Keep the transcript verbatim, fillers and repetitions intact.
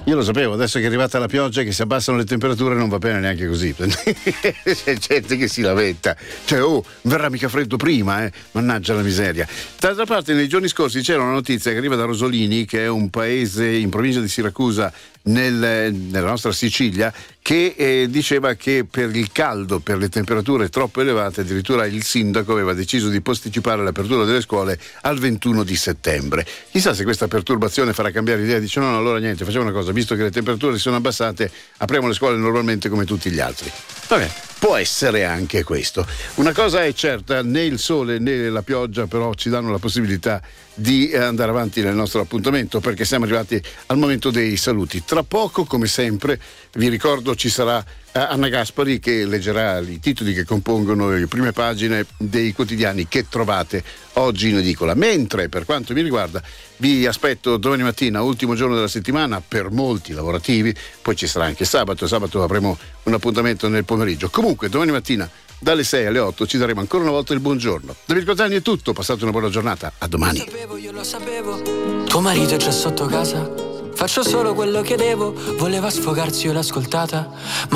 Io lo sapevo, adesso che è arrivata la pioggia, che si abbassano le temperature, non va bene neanche così. C'è gente che si lamenta, cioè oh, verrà mica freddo prima, eh? Mannaggia la miseria. D'altra parte, nei giorni scorsi c'era una notizia che arriva da Rosolini, che è un paese in provincia di Siracusa, nel, nella nostra Sicilia, che eh, diceva che per il caldo, per le temperature troppo elevate, addirittura il sindaco aveva deciso di posticipare l'apertura delle scuole al ventuno di settembre. Chissà se questa perturbazione farà cambiare idea. Dice no, no, allora niente, facciamo una cosa, visto che le temperature si sono abbassate, apriamo le scuole normalmente come tutti gli altri. Vabbè, può essere anche questo. Una cosa è certa, né il sole né la pioggia però ci danno la possibilità di andare avanti nel nostro appuntamento, perché siamo arrivati al momento dei saluti. Tra poco, come sempre, vi ricordo ci sarà Anna Gaspari che leggerà i titoli che compongono le prime pagine dei quotidiani che trovate oggi in edicola. Mentre per quanto mi riguarda vi aspetto domani mattina, ultimo giorno della settimana per molti lavorativi, poi ci sarà anche sabato, sabato avremo un appuntamento nel pomeriggio. Comunque domani mattina dalle sei alle otto ci daremo ancora una volta il buongiorno. Da Mirko Zanni è tutto, passate una buona giornata, a domani. Io lo sapevo, io lo sapevo, tuo marito è già sotto casa, faccio solo quello che devo, voleva sfogarsi, io l'ho ascoltata, ma